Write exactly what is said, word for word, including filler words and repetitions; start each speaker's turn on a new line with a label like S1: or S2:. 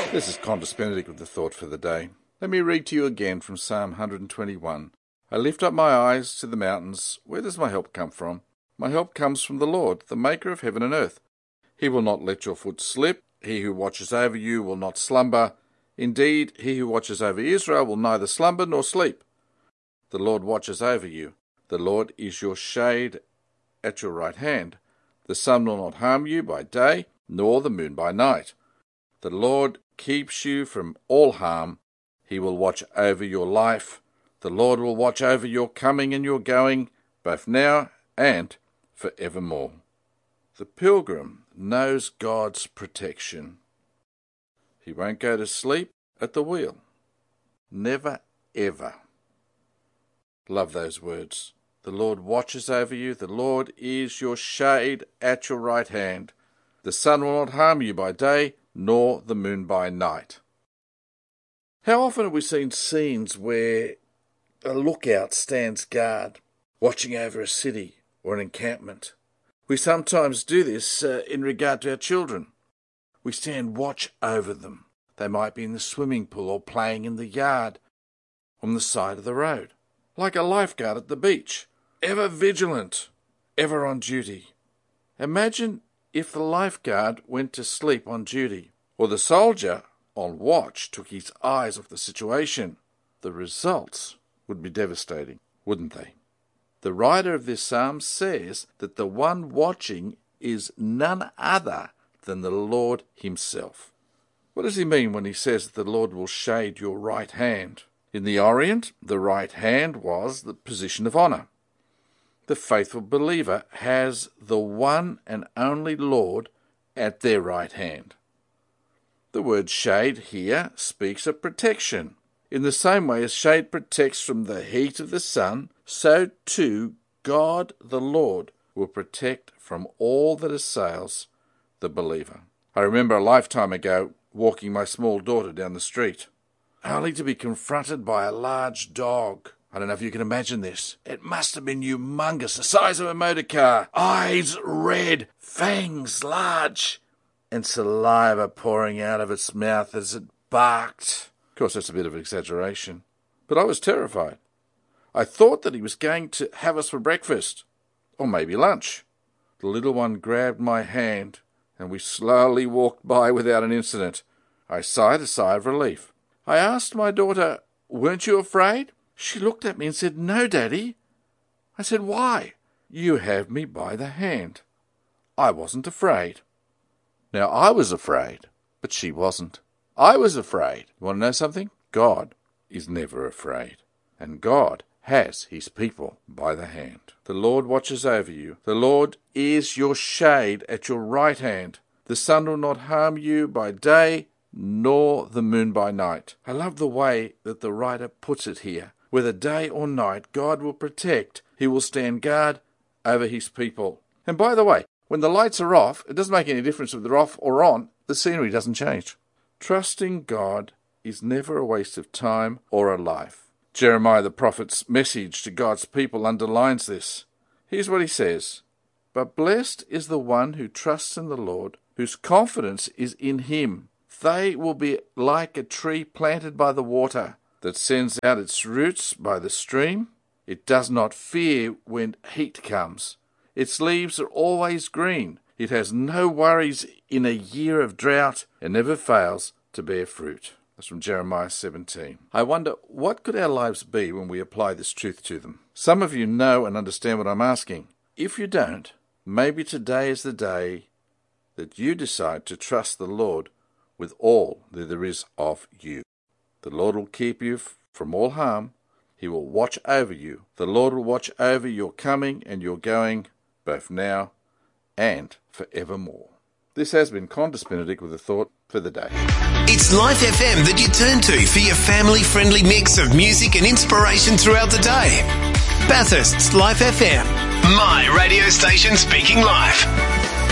S1: This is Qantas Benedict with the thought for the day. Let me read to you again from Psalm one twenty-one. I lift up my eyes to the mountains. Where does my help come from? My help comes from the Lord, the maker of heaven and earth. He will not let your foot slip. He who watches over you will not slumber. Indeed, he who watches over Israel will neither slumber nor sleep. The Lord watches over you. The Lord is your shade at your right hand. The sun will not harm you by day, nor the moon by night. The Lord keeps you from all harm. He will watch over your life. The Lord will watch over your coming and your going, both now and forevermore. The pilgrim knows God's protection. He won't go to sleep at the wheel. Never, ever. Love those words. The Lord watches over you. The Lord is your shade at your right hand. The sun will not harm you by day, nor the moon by night. How often have we seen scenes where a lookout stands guard, watching over a city or an encampment? We sometimes do this uh, in regard to our children. We stand watch over them. They might be in the swimming pool or playing in the yard on the side of the road, like a lifeguard at the beach, ever vigilant, ever on duty. Imagine if the lifeguard went to sleep on duty, or the soldier on watch took his eyes off the situation. The results would be devastating, wouldn't they? The writer of this psalm says that the one watching is none other than the Lord himself. What does he mean when he says that the Lord will shade your right hand? In the Orient, the right hand was the position of honour. The faithful believer has the one and only Lord at their right hand. The word shade here speaks of protection. In the same way as shade protects from the heat of the sun, so too God the Lord will protect from all that assails the believer. I remember a lifetime ago walking my small daughter down the street, only to be confronted by a large dog. I don't know if you can imagine this. It must have been humongous, the size of a motor car, eyes red, fangs large, and saliva pouring out of its mouth as it barked. Of course, that's a bit of an exaggeration, but I was terrified. I thought that he was going to have us for breakfast, or maybe lunch. The little one grabbed my hand, and we slowly walked by without an incident. I sighed a sigh of relief. I asked my daughter, "Weren't you afraid?" She looked at me and said, "No, Daddy." I said, "Why?" "You have me by the hand." I wasn't afraid. Now, I was afraid, but she wasn't. I was afraid. You want to know something? God is never afraid, and God has his people by the hand. The Lord watches over you. The Lord is your shade at your right hand. The sun will not harm you by day, nor the moon by night. I love the way that the writer puts it here. Whether day or night, God will protect. He will stand guard over his people. And by the way, when the lights are off, it doesn't make any difference if they're off or on. The scenery doesn't change. Trusting God is never a waste of time or a life. Jeremiah the prophet's message to God's people underlines this. Here's what he says. "But blessed is the one who trusts in the Lord, whose confidence is in him. They will be like a tree planted by the water, that sends out its roots by the stream. It does not fear when heat comes. Its leaves are always green. It has no worries in a year of drought and never fails to bear fruit." That's from Jeremiah seventeen. I wonder, what could our lives be when we apply this truth to them? Some of you know and understand what I'm asking. If you don't, maybe today is the day that you decide to trust the Lord with all that there is of you. The Lord will keep you from all harm. He will watch over you. The Lord will watch over your coming and your going, both now and forevermore. This has been Qantas Benedict with a thought for the day.
S2: It's Life F M that you turn to for your family-friendly mix of music and inspiration throughout the day. Bathurst's Life F M. My radio station speaking life.